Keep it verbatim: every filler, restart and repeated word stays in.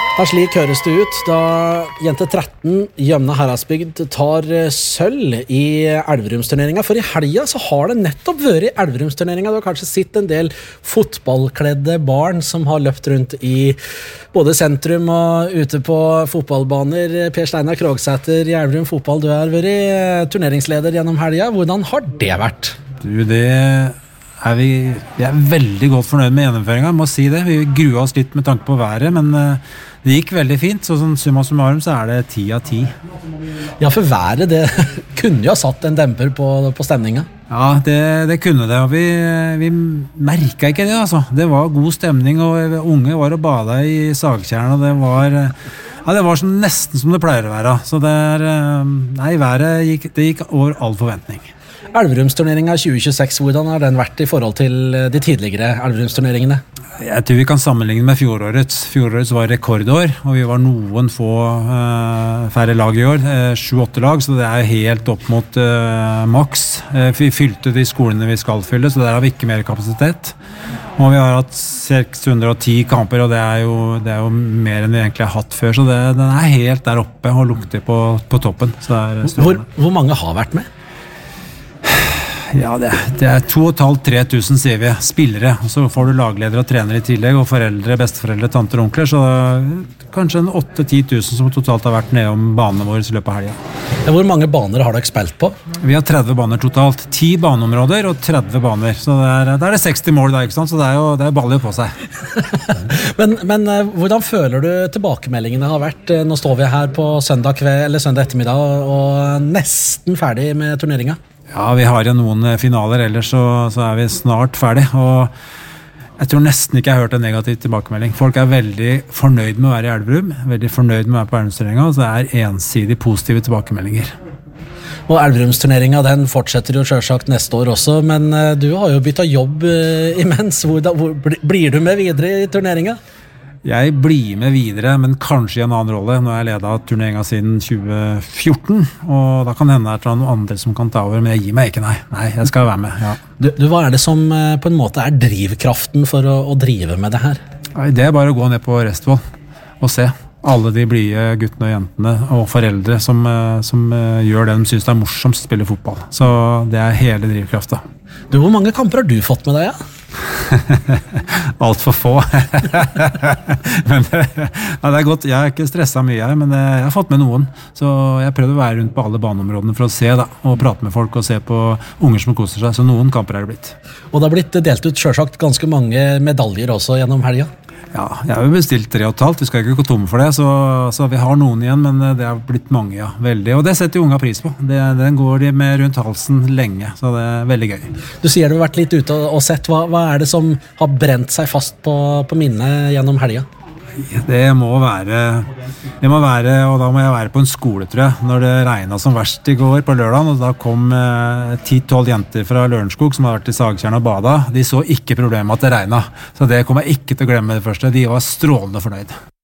Da slik høres det ut da jente tretten Gjømna Heradsbygd tar sølv i Elverumsturneringen. For i helga så har det nettopp vært i Elverumsturneringen. Du har kanskje sett en del fotballkledde barn som har løpt rundt i både sentrum og ute på fotballbaner. Per Steinar Krogsæter i Elverum fotball, du har vært turneringsleder gjennom helga. Hvordan har det vært? Du, det er vi, vi er veldig godt fornøyd med gjennomføringen, må si det. Vi grua oss litt med tanke på været, men det gikk veldig fint, så sånn summa summarum så er det ti av ti. Ja, for været, det kunne jo ha satt en demper på, på stemningen. Ja, det, det kunne det, og vi, vi merket ikke det, altså. Det var god stemning, og unge var og bada i Sagtjern, og det var, ja, det var sånn, nesten som det pleier å være. Så det er, nei, været gikk, det gikk over all forventning. Elverumsturneringen tjue tjueseks, hvordan har den vært i forhold til de tidligere Elverumsturneringene? Jeg tror vi kan sammenligne med fjorårets. Fjorårets var rekordår, og vi var noen få uh, færre lag i år, uh, sju-åtte lag, så det er helt opp mot uh, maks. Uh, vi fylte de skolene vi skal fylle, så der har vi ikke mer kapasitet. Og vi har hatt seks hundre og ti kamper, og det er jo, det er jo mer enn vi egentlig har hatt før, så det, den er helt der oppe og lukter på, på toppen. Så det er hvor, hvor mange har vært med? Ja, det, det er to og et halvt til tre tusen, sier vi, spillere, og så får du lagledere og trenere i tillegg, og foreldre, besteforeldre, tanter og onkler, så kanskje en åtte til ti tusen som totalt har vært nede om banene våre i løpet av helgen. Ja, hvor mange baner har dere spilt på? Vi har tretti baner totalt, ti baneområder og tretti baner, så det er, det er det seksti mål da, ikke sant? Så det er jo det er baller på seg. men, men hvordan føler du tilbakemeldingene har vært? Nå står vi her på søndag kveld, eller søndag ettermiddag, og nesten ferdig med turneringen. Ja, vi har jo noen finaler, ellers så, så er vi snart ferdig, og jeg tror nesten ikke jeg har hørt en negativ tilbakemelding. Folk er veldig fornøyd med å være i Elverum, veldig fornøyd med å være på Elverumsturneringen, og så er ensidig positive tilbakemeldinger. Og Elverumsturneringen, den fortsetter jo selvsagt neste år også, men du har jo byttet jobb imens. Hvor, hvor, blir du med videre i turneringen? Jeg blir med videre, men kanskje i en annen rolle. Nå har jeg ledet turneringen siden tjue fjorten, og da kan det hende at det er noen andre som kan ta over, men jeg gir meg ikke, nei. Nei, jeg skal være med, ja. Du, du, hva er det som på en måte er drivkraften for å, å drive med det her? Nei, det er bare å gå ned på Restvoll og se alle de blide guttene og jentene og foreldre som, som gjør det de synes det er morsomt å spille fotball. Så det er hele drivkraften. Du, hvor mange kamper har du fått med deg, ja? Alt for få. men det, ja, det er godt. Jeg er ikke stresset mye her, men jeg har fått med noen. Så jeg prøvde å være rundt på alle baneområdene for å se da, og prate med folk og se på unger som koser seg. Så noen kamper er det blitt. Og det har blitt delt ut selvsagt ganske mange medaljer også gjennom helgen. Ja, jeg har jo bestilt tre og et halvt. Vi skal ikke gå tomme for det, så, så vi har noen igjen, men det har blitt mange, ja. Veldig. Og det setter jo unga pris på. Det, den går de med rundt halsen lenge, så det er veldig gøy. Du sier du har vært litt ute og sett. Hva, hva er det som har brent seg fast på, på minnet gjennom helgen? Det må være, det må være, og da må jeg være på en skole, tror jeg, når det regnet som verst i går på lørdagen, og da kom ti tolv eh, jenter fra Lørenskog som har vært i Sagtjern og bada. De så ikke problemet at det regnet, så det kommer jeg ikke til å glemme det første. De var strålende fornøyd.